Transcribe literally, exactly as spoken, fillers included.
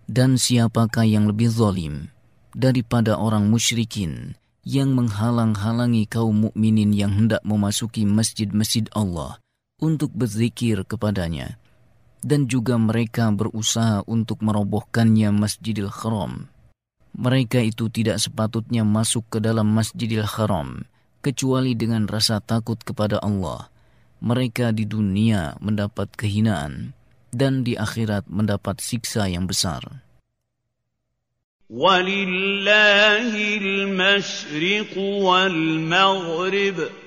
Dan siapakah yang lebih zalim daripada orang musyrikin yang menghalang-halangi kaum mukminin yang hendak memasuki masjid-masjid Allah untuk berzikir kepadanya, dan juga mereka berusaha untuk merobohkannya Masjidil Haram. Mereka itu tidak sepatutnya masuk ke dalam Masjidil Haram kecuali dengan rasa takut kepada Allah. Mereka di dunia mendapat kehinaan dan di akhirat mendapat siksa yang besar. وَلِلَّهِ الْمَشْرِقُ وَالْمَغْرِبُ